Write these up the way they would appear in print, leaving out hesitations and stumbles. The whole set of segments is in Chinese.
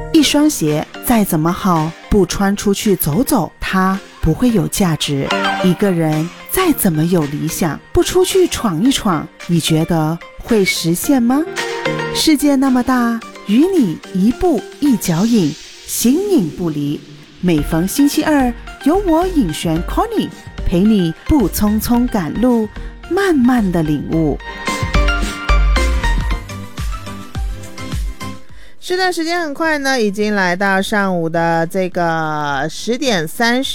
一双鞋再怎么好，不穿出去走走，它不会有价值。一个人再怎么有理想，不出去闯一闯，你觉得会实现吗？世界那么大，与你一步一脚印，形影不离。每逢星期二，有我尹璇 Connie 陪你不匆匆赶路，慢慢的领悟。 是的，时间很快呢，已经来到上午的这个10点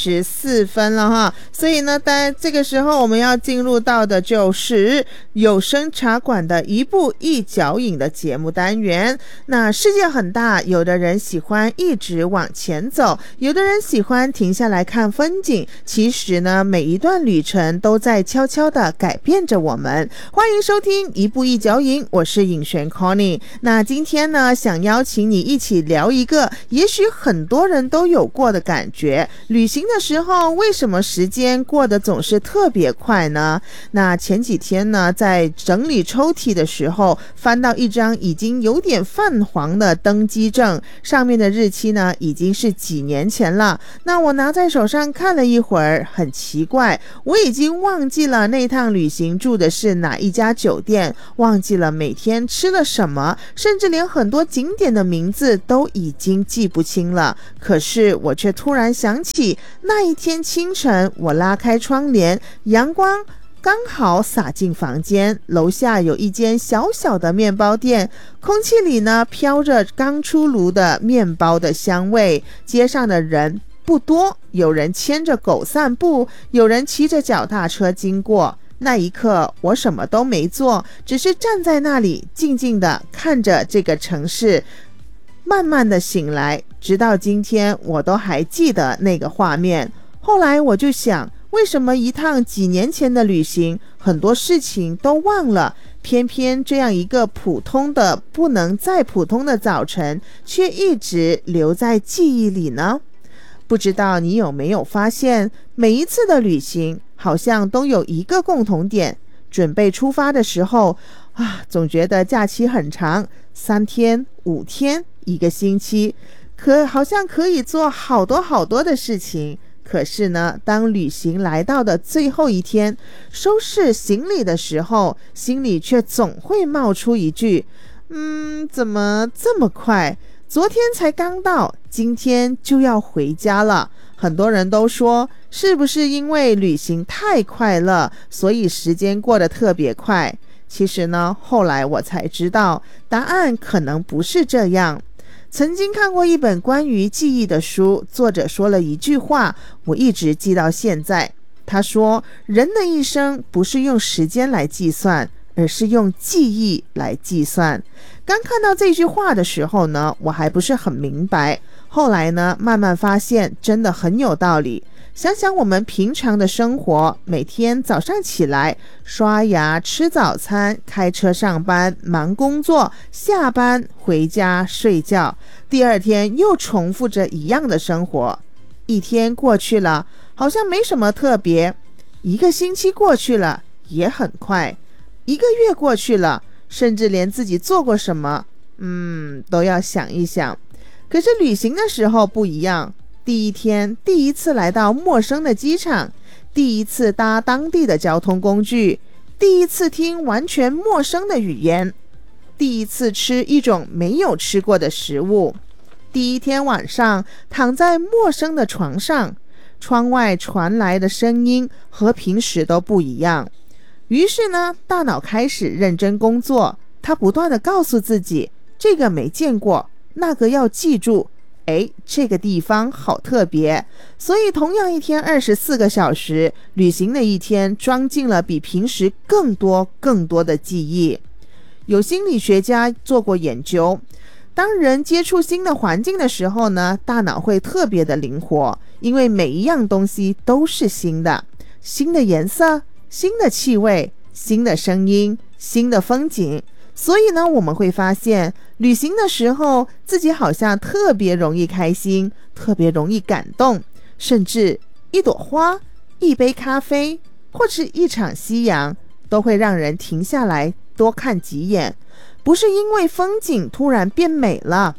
34分了哈，所以呢，在这个时候我们要进入到的就是有声茶馆的一步一脚印的节目单元。那世界很大，有的人喜欢一直往前走，有的人喜欢停下来看风景。其实呢，每一段旅程都在悄悄地改变着我们。欢迎收听一步一脚印，我是尹璇 Connie。那今天呢，想邀请你一起聊一个也许很多人都有过的感觉，旅行的时候为什么时间过得总是特别快呢？那前几天呢，在整理抽屉的时候，翻到一张已经有点泛黄的登机证，上面的日期呢已经是几年前了。那我拿在手上看了一会儿，很奇怪，我已经忘记了那趟旅行住的是哪一家酒店，忘记了每天吃了什么，甚至连很多景点的名字都已经记不清了。可是我却突然想起，那一天清晨，我拉开窗帘，阳光刚好洒进房间，楼下有一间小小的面包店，空气里呢飘着刚出炉的面包的香味。街上的人不多，有人牵着狗散步，有人骑着脚踏车经过。那一刻我什么都没做，只是站在那里静静地看着这个城市慢慢的醒来，直到今天我都还记得那个画面。后来我就想，为什么一趟几年前的旅行，很多事情都忘了，偏偏这样一个普通的不能再普通的早晨，却一直留在记忆里呢？不知道你有没有发现，每一次的旅行好像都有一个共同点，准备出发的时候总觉得假期很长，3天、5天、1个星期，好像可以做好多好多的事情。可是呢，当旅行来到的最后一天，收拾行李的时候，心里却总会冒出一句，怎么这么快？昨天才刚到，今天就要回家了。很多人都说，是不是因为旅行太快乐，所以时间过得特别快？其实呢，后来我才知道，答案可能不是这样。曾经看过一本关于记忆的书，作者说了一句话，我一直记到现在。他说，人的一生不是用时间来计算，而是用记忆来计算。刚看到这句话的时候呢，我还不是很明白，后来呢，慢慢发现真的很有道理。想想我们平常的生活，每天早上起来刷牙吃早餐，开车上班忙工作，下班回家睡觉，第二天又重复着一样的生活。一天过去了，好像没什么特别；1个星期过去了，也很快；1个月过去了，甚至连自己做过什么都要想一想。可是旅行的时候不一样，第一天第一次来到陌生的机场，第一次搭当地的交通工具，第一次听完全陌生的语言，第一次吃一种没有吃过的食物，第一天晚上躺在陌生的床上，窗外传来的声音和平时都不一样。于是呢，大脑开始认真工作，他不断地告诉自己，这个没见过，那个要记住，这个地方好特别。所以同样一天24个小时，旅行的一天装进了比平时更多的记忆。有心理学家做过研究，当人接触新的环境的时候呢，大脑会特别的灵活，因为每一样东西都是新的，新的颜色，新的气味，新的声音，新的风景。所以呢，我们会发现，旅行的时候，自己好像特别容易开心，特别容易感动，甚至一朵花、一杯咖啡，或是一场夕阳，都会让人停下来多看几眼。不是因为风景突然变美了，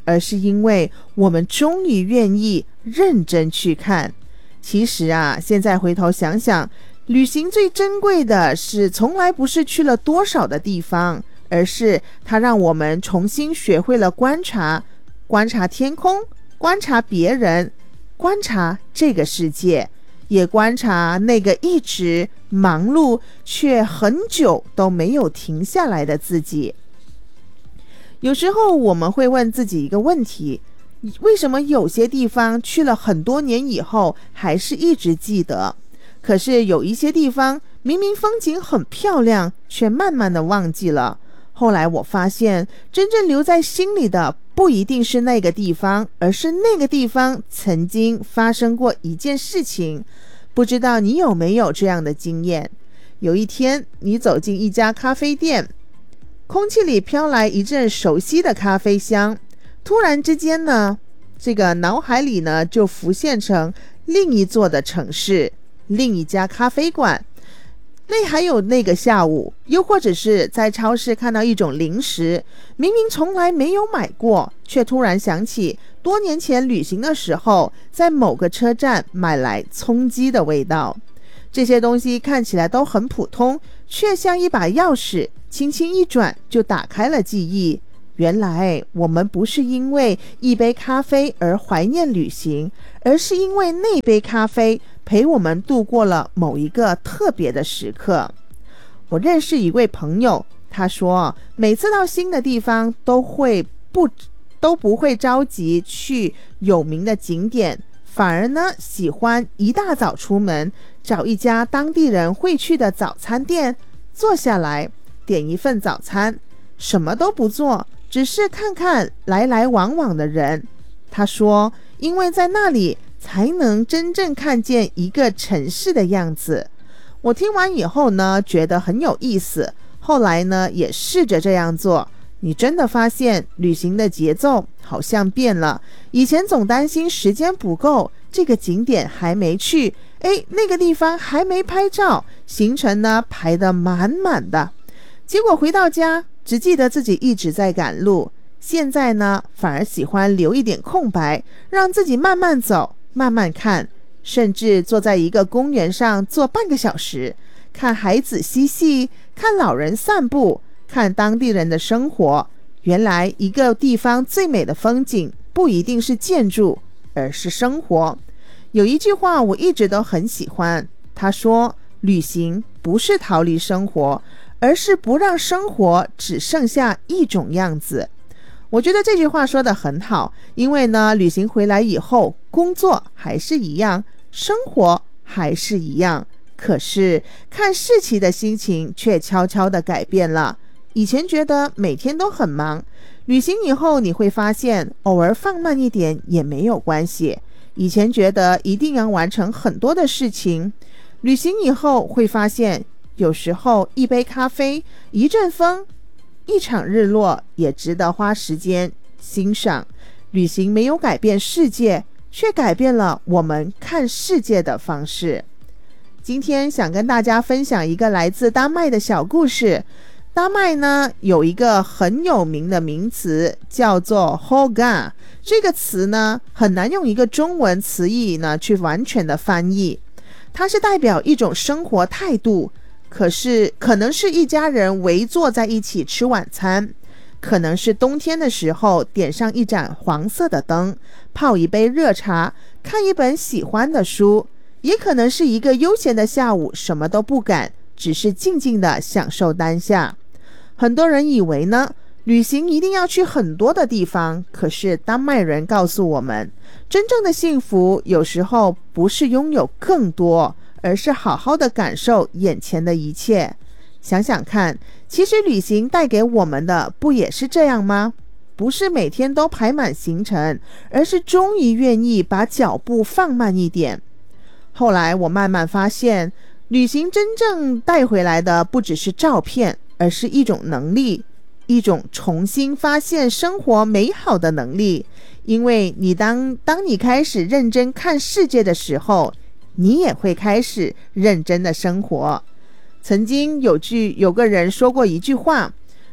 而是因为我们终于愿意认真去看。其实啊，现在回头想想，旅行最珍贵的是从来不是去了多少的地方，而是它让我们重新学会了观察天空，观察别人，观察这个世界，也观察那个一直忙碌却很久都没有停下来的自己。有时候我们会问自己一个问题，为什么有些地方去了很多年以后还是一直记得，可是有一些地方明明风景很漂亮，却慢慢的忘记了。后来我发现，真正留在心里的不一定是那个地方，而是那个地方曾经发生过一件事情。不知道你有没有这样的经验？有一天你走进一家咖啡店，空气里飘来一阵熟悉的咖啡香，突然之间呢，这个脑海里呢就浮现成另一座的城市，另一家咖啡馆。还有那个下午，又或者是在超市看到一种零食，明明从来没有买过，却突然想起多年前旅行的时候在某个车站买来葱鸡的味道。这些东西看起来都很普通，却像一把钥匙，轻轻一转就打开了记忆。原来我们不是因为一杯咖啡而怀念旅行，而是因为那杯咖啡陪我们度过了某一个特别的时刻。我认识一位朋友，他说每次到新的地方都不会着急去有名的景点，反而呢喜欢一大早出门，找一家当地人会去的早餐店，坐下来点一份早餐，什么都不做，只是看看来来往往的人。他说因为在那里才能真正看见一个城市的样子。我听完以后呢，觉得很有意思，后来呢也试着这样做。你真的发现旅行的节奏好像变了，以前总担心时间不够，这个景点还没去，那个地方还没拍照，行程呢排得满满的，结果回到家只记得自己一直在赶路。现在呢反而喜欢留一点空白，让自己慢慢走，慢慢看，甚至坐在一个公园上坐半个小时，看孩子嬉戏，看老人散步，看当地人的生活。原来一个地方最美的风景不一定是建筑，而是生活。有一句话我一直都很喜欢，他说旅行不是逃离生活，而是不让生活只剩下一种样子。我觉得这句话说得很好，因为呢，旅行回来以后，工作还是一样，生活还是一样，可是看事情的心情却悄悄地改变了。以前觉得每天都很忙，旅行以后你会发现，偶尔放慢一点也没有关系。以前觉得一定要完成很多的事情，旅行以后会发现，有时候一杯咖啡，一阵风，一场日落也值得花时间欣赏。旅行没有改变世界，却改变了我们看世界的方式。今天想跟大家分享一个来自丹麦的小故事。丹麦呢有一个很有名的名词叫做 Hoga， 这个词呢很难用一个中文词义呢去完全的翻译，它是代表一种生活态度，可能是一家人围坐在一起吃晚餐，可能是冬天的时候点上一盏黄色的灯，泡一杯热茶，看一本喜欢的书，也可能是一个悠闲的下午，什么都不干，只是静静的享受当下。很多人以为呢，旅行一定要去很多的地方，可是丹麦人告诉我们，真正的幸福有时候不是拥有更多，而是好好的感受眼前的一切。想想看，其实旅行带给我们的不也是这样吗？不是每天都排满行程，而是终于愿意把脚步放慢一点。后来我慢慢发现，旅行真正带回来的不只是照片，而是一种能力，一种重新发现生活美好的能力。因为当你开始认真看世界的时候，你也会开始认真的生活。曾经有个人说过一句话，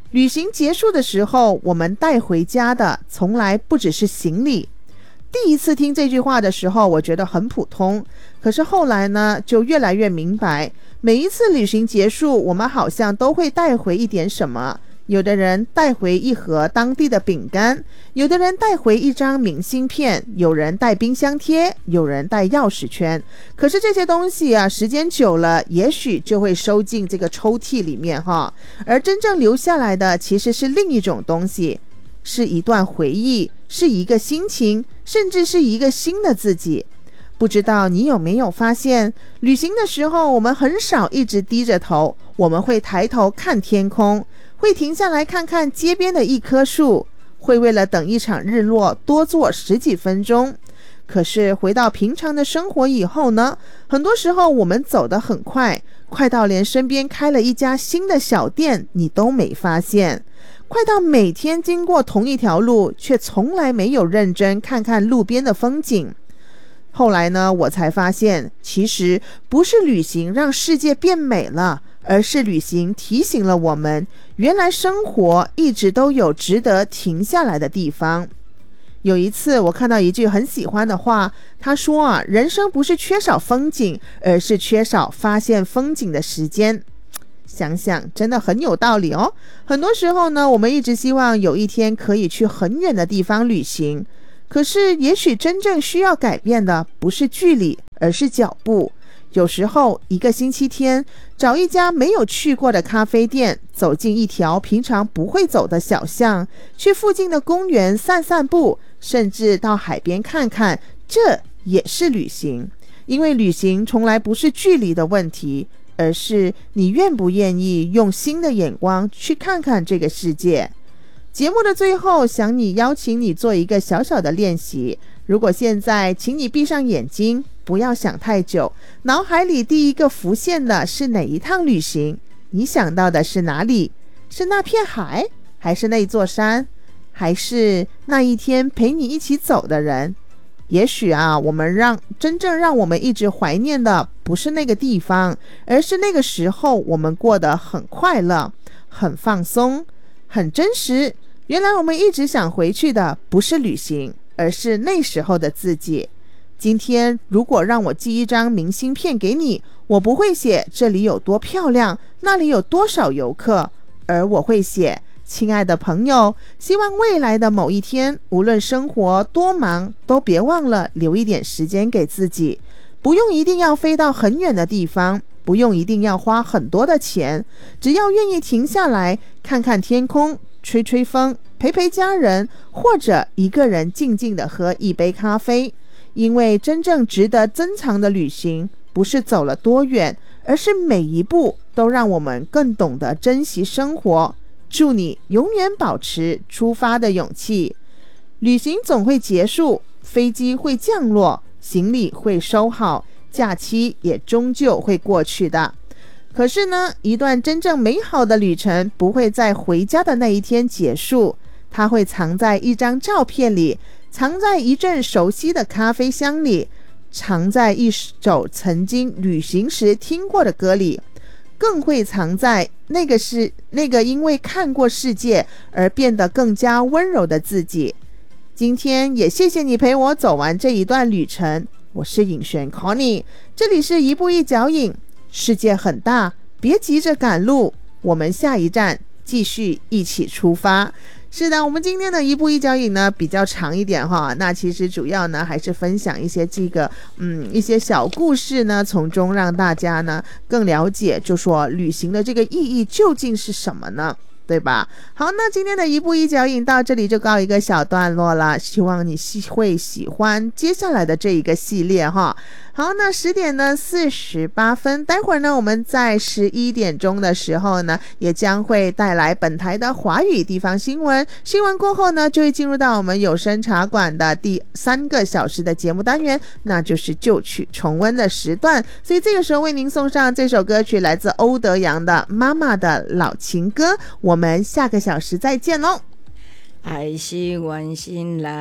旅行结束的时候，我们带回家的从来不只是行李。第一次听这句话的时候，我觉得很普通，可是后来呢，就越来越明白，每一次旅行结束，我们好像都会带回一点什么。有的人带回一盒当地的饼干，有的人带回一张明信片，有人带冰箱贴，有人带钥匙圈。可是这些东西啊，时间久了，也许就会收进这个抽屉里面哈。而真正留下来的，其实是另一种东西，是一段回忆，是一个心情，甚至是一个新的自己。不知道你有没有发现，旅行的时候，我们很少一直低着头，我们会抬头看天空，会停下来看看街边的一棵树，会为了等一场日落多坐10几分钟。可是回到平常的生活以后呢，很多时候我们走得很快，快到连身边开了一家新的小店你都没发现，快到每天经过同一条路，却从来没有认真看看路边的风景。后来呢，我才发现，其实不是旅行让世界变美了，而是旅行提醒了我们，原来生活一直都有值得停下来的地方。有一次我看到一句很喜欢的话，他说啊，人生不是缺少风景，而是缺少发现风景的时间。想想真的很有道理哦。很多时候呢，我们一直希望有一天可以去很远的地方旅行，可是也许真正需要改变的不是距离，而是脚步。有时候一个星期天，找一家没有去过的咖啡店，走进一条平常不会走的小巷，去附近的公园散散步，甚至到海边看看，这也是旅行。因为旅行从来不是距离的问题，而是你愿不愿意用新的眼光去看看这个世界。节目的最后，邀请你做一个小小的练习。如果现在请你闭上眼睛，不要想太久，脑海里第一个浮现的是哪一趟旅行？你想到的是哪里？是那片海，还是那座山，还是那一天陪你一起走的人？也许啊，真正让我们一直怀念的不是那个地方，而是那个时候我们过得很快乐，很放松，很真实。原来我们一直想回去的不是旅行，而是那时候的自己。今天如果让我寄一张明信片给你，我不会写这里有多漂亮，那里有多少游客，而我会写，亲爱的朋友，希望未来的某一天，无论生活多忙，都别忘了留一点时间给自己。不用一定要飞到很远的地方，不用一定要花很多的钱，只要愿意停下来看看天空，吹吹风，陪陪家人，或者一个人静静地喝一杯咖啡。因为真正值得珍藏的旅行，不是走了多远，而是每一步都让我们更懂得珍惜生活。祝你永远保持出发的勇气。旅行总会结束，飞机会降落，行李会收好，假期也终究会过去的。可是呢，一段真正美好的旅程不会在回家的那一天结束，它会藏在一张照片里，藏在一阵熟悉的咖啡香里，藏在一首曾经旅行时听过的歌里，更会藏在那个因为看过世界而变得更加温柔的自己。今天也谢谢你陪我走完这一段旅程，我是尹璇 Connie， 这里是一步一脚印。世界很大，别急着赶路，我们下一站继续一起出发。是的，我们今天的一步一脚印呢比较长一点哈，那其实主要呢还是分享一些一些小故事呢，从中让大家呢更了解，就说旅行的这个意义究竟是什么呢？对吧？好，那今天的一步一脚印到这里就告一个小段落了，希望你会喜欢接下来的这一个系列哈。好，那10点呢48分，待会儿呢我们在11点钟的时候呢，也将会带来本台的华语地方新闻。新闻过后呢，就会进入到我们有声茶馆的第3个小时的节目单元，那就是旧曲重温的时段。所以这个时候为您送上这首歌曲，来自欧德阳的《妈妈的老情歌》。我们下个小时再见喽。 爱是原心来